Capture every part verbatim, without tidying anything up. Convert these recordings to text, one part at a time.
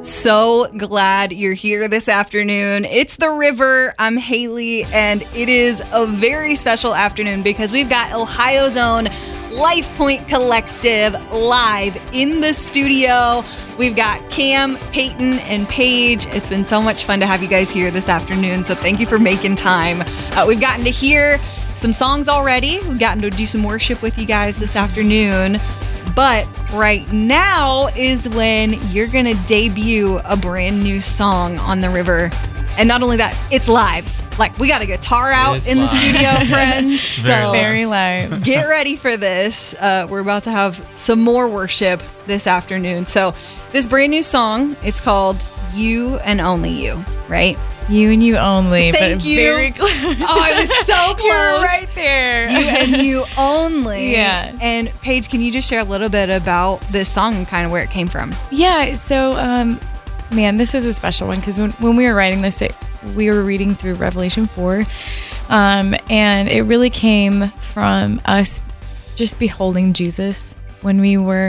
So glad you're here this afternoon. It's The River. I'm Haley, and it is a very special afternoon because we've got Ohio's own Life Point Collective live in the studio. We've got Cam, Peyton, and Paige. It's been so much fun to have you guys here this afternoon, so thank you for making time. Uh, we've gotten to hear some songs already. We've gotten to do some worship with you guys this afternoon. But right now is when you're going to debut a brand new song on The River. And not only that, it's live. Like, we got a guitar out It's in live. the studio, friends. It's so very live. Very live. get ready for this. Uh, we're about to have some more worship this afternoon. So this brand new song, it's called You and Only You, right? You and you only. Thank but you. Very close. Oh, I was so close. You're right there. You and you only. Yeah. And Paige, can you just share a little bit about this song and kind of where it came from? Yeah. So, um, man, this was a special one because when, when we were writing this, it, we were reading through Revelation four, um, and it really came from us just beholding Jesus when we were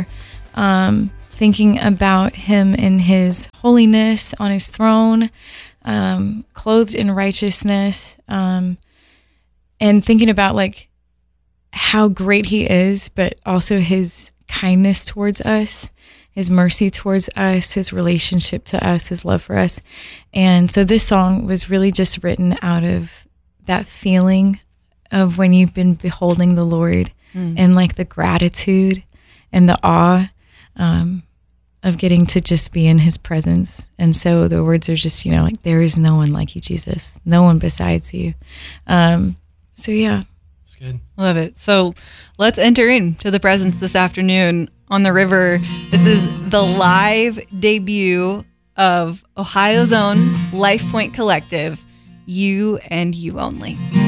um, thinking about him in his holiness on his throne, um, clothed in righteousness, um, and thinking about like how great he is, but also his kindness towards us, his mercy towards us, his relationship to us, his love for us. And so this song was really just written out of that feeling of when you've been beholding the Lord mm. and like the gratitude and the awe um, of getting to just be in his presence. And so the words are just, you know, like, there is no one like you, Jesus, no one besides you. Um, so yeah. It's good. Love it. So let's enter into the presence this afternoon on The River. This is the live debut of Ohio's own Life Point Collective, You and You Only.